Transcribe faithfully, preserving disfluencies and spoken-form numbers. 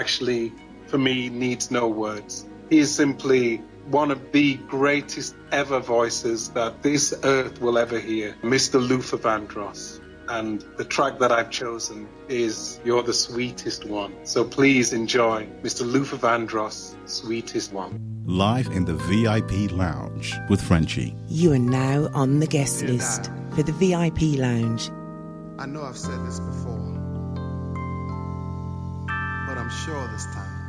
actually, for me, needs no words. He is simply one of the greatest ever voices that this earth will ever hear, Mister Luther Vandross. And the track that I've chosen is You're the Sweetest One. So please enjoy Mister Luther Vandross, Sweetest One. Live in the V I P Lounge with Frenchie. You are now on the guest Dear list Dad, for the V I P Lounge. I know I've said this before, but I'm sure this time